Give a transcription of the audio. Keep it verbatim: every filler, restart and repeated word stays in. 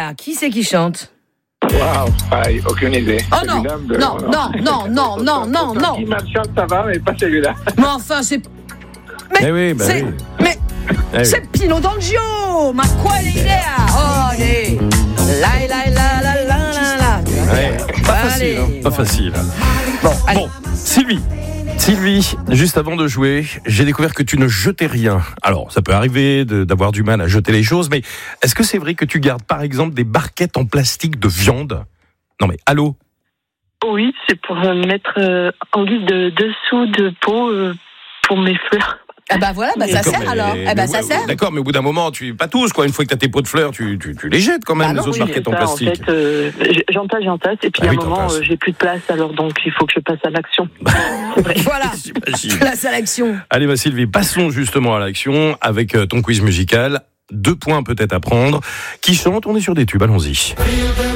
Léa. Qui c'est qui chante? Waouh, aïe, aucune idée. Oh non, non, non, non, non, non, non, non. Qui marchand, ça va, mais pas celui-là. Mais enfin, c'est... Mais Eh oui, bah c'est... oui. Mais... Eh oui. C'est Pino D'Angio. Ma quale idea? Oh, allez. La, la, la, la, la, la, la. Ouais, pas Allez. facile, hein, pas facile. Bon, allez. Bon, Sylvie. Sylvie, juste avant de jouer, j'ai découvert que tu ne jetais rien. Alors, ça peut arriver de, d'avoir du mal à jeter les choses, mais est-ce que c'est vrai que tu gardes, par exemple, des barquettes en plastique de viande ? Non mais, allô ? Oui, c'est pour euh, mettre euh, en guise de dessous de pot euh, pour mes fleurs. Ah bah voilà, bah ça D'accord, sert mais- alors. Eh mais bah ouais, ça sert. D'accord, mais au bout d'un moment, tu pas tous, quoi. Une fois que tu as tes pots de fleurs, tu, tu, tu les jettes quand même, Bah les non, autres oui, barquettes en Ça, plastique. En fait, euh, j'entasse, j'entasse, et puis Ah à oui, un moment, t'entasses. euh, j'ai plus de place, alors donc il faut que je passe à l'action. C'est vrai. Voilà. J'imagine. Place à l'action. Allez, ma Sylvie, passons justement à l'action avec euh, ton quiz musical. Deux points peut-être à prendre. Qui chante ? On est sur des tubes, allons-y.